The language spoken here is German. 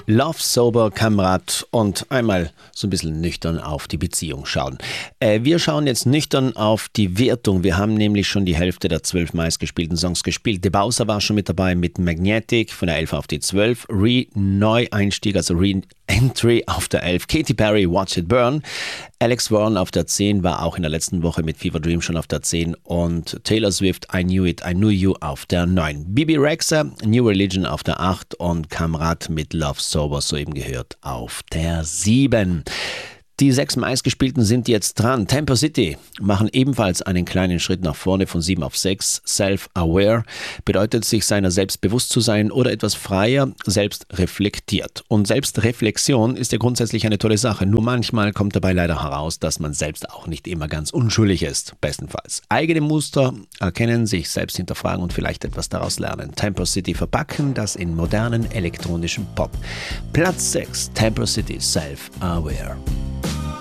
Love Sober, Kamerad und einmal so ein bisschen nüchtern auf die Beziehung schauen. Wir schauen jetzt nüchtern auf die Wertung. Wir haben nämlich schon die Hälfte der 12 meistgespielten Songs gespielt. De Bowser war schon mit dabei mit Magnetic von der 11 auf die 12. Neueinstieg, also Re-Entry auf der 11. Katy Perry, Watch It Burn. Alex Warren auf der 10 war auch in der letzten Woche mit Fever Dream schon auf der 10. Und Taylor Swift, I Knew It, I Knew You auf der 9. Bibi Rexha, New Religion auf der 8 und Kamerad mit Love Sober, soeben gehört, auf der 7. Die 6 meistgespielten sind jetzt dran. Tempo City machen ebenfalls einen kleinen Schritt nach vorne von 7 auf 6. Self-aware bedeutet, sich seiner selbst bewusst zu sein oder etwas freier, selbst reflektiert. Und Selbstreflexion ist ja grundsätzlich eine tolle Sache. Nur manchmal kommt dabei leider heraus, dass man selbst auch nicht immer ganz unschuldig ist. Bestenfalls eigene Muster erkennen, sich selbst hinterfragen und vielleicht etwas daraus lernen. Tempo City verpacken das in modernen elektronischen Pop. Platz 6, Tempo City, Self-aware.